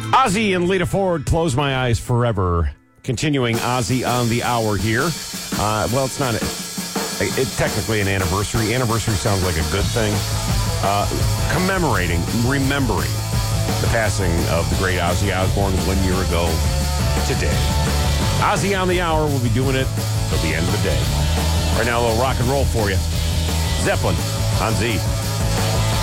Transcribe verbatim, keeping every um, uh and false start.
Ozzy and Lita Ford, Close My Eyes Forever. Continuing Ozzy on the hour here. Uh, well, it's not... A, It's technically an anniversary. Anniversary sounds like a good thing. Uh, commemorating, remembering the passing of the great Ozzy Osbourne one year ago today. Ozzy on the hour. We'll be doing it till the end of the day. Right now, a little rock and roll for you. Zeppelin on Z.